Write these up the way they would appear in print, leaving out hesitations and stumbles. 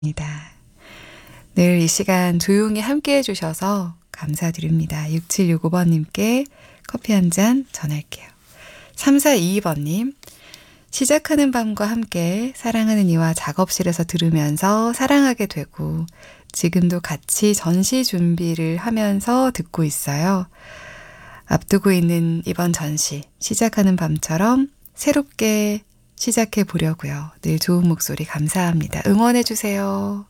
늘 이 시간 조용히 함께 해주셔서 감사드립니다. 6765번님께 커피 한 잔 전할게요. 3422번님, 시작하는 밤과 함께 사랑하는 이와 작업실에서 들으면서 사랑하게 되고 지금도 같이 전시 준비를 하면서 듣고 있어요. 앞두고 있는 이번 전시, 시작하는 밤처럼 새롭게 시작해 보려고요. 늘 좋은 목소리 감사합니다. 응원해 주세요.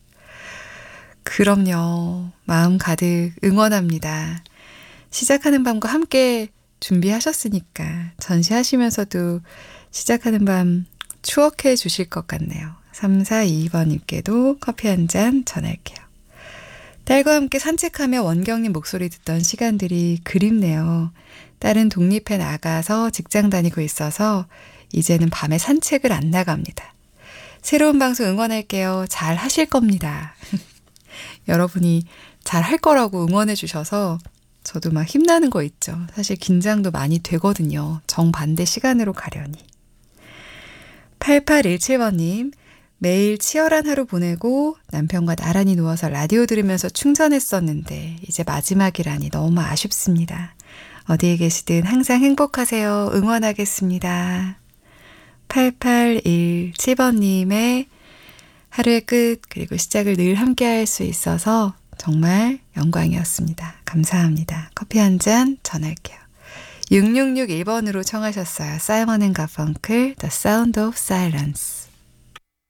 그럼요. 마음 가득 응원합니다. 시작하는 밤과 함께 준비하셨으니까 전시하시면서도 시작하는 밤 추억해 주실 것 같네요. 3422번님께도 커피 한 잔 전할게요. 딸과 함께 산책하며 원경님 목소리 듣던 시간들이 그립네요. 딸은 독립해 나가서 직장 다니고 있어서 이제는 밤에 산책을 안 나갑니다. 새로운 방송 응원할게요. 잘 하실 겁니다. 여러분이 잘 할 거라고 응원해 주셔서 저도 막 힘나는 거 있죠. 사실 긴장도 많이 되거든요. 정반대 시간으로 가려니. 8817번님, 매일 치열한 하루 보내고 남편과 나란히 누워서 라디오 들으면서 충전했었는데 이제 마지막이라니 너무 아쉽습니다. 어디에 계시든 항상 행복하세요. 응원하겠습니다. 8817번님의 하루의 끝 그리고 시작을 늘 함께 할 수 있어서 정말 영광이었습니다. 감사합니다. 커피 한 잔 전할게요. 6661번으로 청하셨어요. 사이먼 앤 가펑클 The Sound of Silence.